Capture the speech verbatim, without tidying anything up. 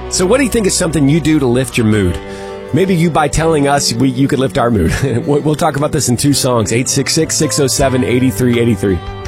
So what do you think is something you do to lift your mood? Maybe you, by telling us, we, you could lift our mood. We'll talk about this in two songs, eight six six, six oh seven, eight three eight three.